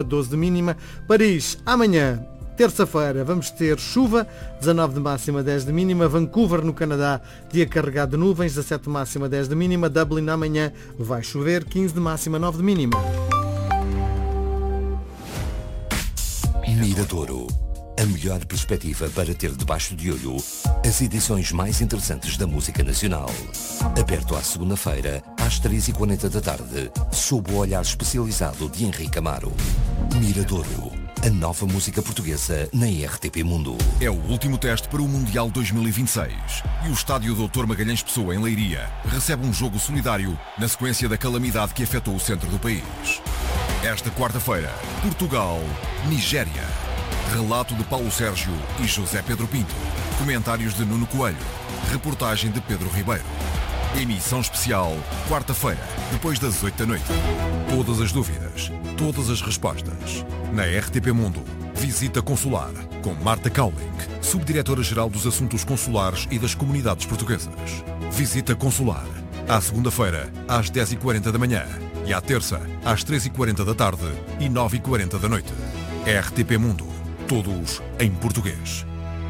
12 de mínima. Paris, amanhã, terça-feira, vamos ter chuva, 19 de máxima, 10 de mínima. Vancouver, no Canadá, dia carregado de nuvens, 17 de máxima, 10 de mínima. Dublin, amanhã, vai chover, 15 de máxima, 9 de mínima. Miradouro, a melhor perspectiva para ter debaixo de olho as edições mais interessantes da música nacional. Aberto à segunda-feira, às 3h40 da tarde, sob o olhar especializado de Henrique Amaro. Miradouro, a nova música portuguesa na RTP Mundo. É o último teste para o Mundial 2026 e o estádio Dr. Magalhães Pessoa, em Leiria, recebe um jogo solidário na sequência da calamidade que afetou o centro do país. Esta quarta-feira, Portugal-Nigéria. Relato de Paulo Sérgio e José Pedro Pinto. Comentários de Nuno Coelho. Reportagem de Pedro Ribeiro. Emissão especial, quarta-feira, depois das 8 da noite. Todas as dúvidas, todas as respostas. Na RTP Mundo, Visita Consular, com Marta Cowling, Subdiretora-Geral dos Assuntos Consulares e das Comunidades Portuguesas. Visita Consular, à segunda-feira, às 10h40 da manhã e à terça, às 3h40 da tarde e 9h40 da noite. RTP Mundo, todos em português.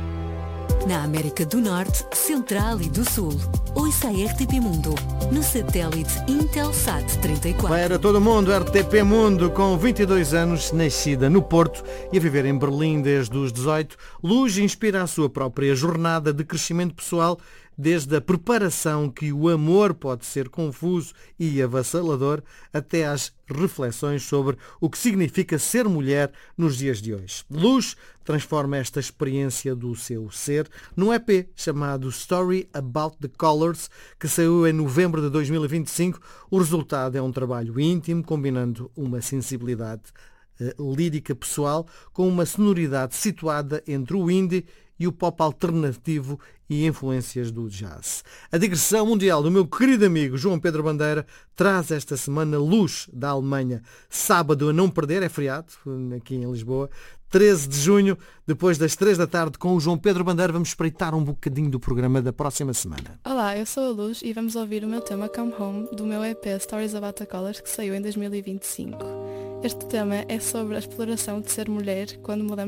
Na América do Norte, Central e do Sul. Ouça a RTP Mundo no satélite Intelsat 34. Para todo mundo, RTP Mundo, com 22 anos, nascida no Porto e a viver em Berlim desde os 18, Luz inspira a sua própria jornada de crescimento pessoal, desde a preparação que o amor pode ser confuso e avassalador, até às reflexões sobre o que significa ser mulher nos dias de hoje. Luz transforma esta experiência do seu ser num EP chamado Story About the Colors, que saiu em novembro de 2025. O resultado é um trabalho íntimo, combinando uma sensibilidade lírica pessoal com uma sonoridade situada entre o indie e o pop alternativo e influências do jazz. A digressão mundial do meu querido amigo João Pedro Bandeira traz esta semana Luz, da Alemanha. Sábado a não perder, é feriado, aqui em Lisboa. 13 de junho, depois das 3 da tarde, com o João Pedro Bandeira, vamos espreitar um bocadinho do programa da próxima semana. Olá, eu sou a Luz e vamos ouvir o meu tema Come Home, do meu EP Stories About the Colors, que saiu em 2025. Este tema é sobre a exploração de ser mulher quando mudamos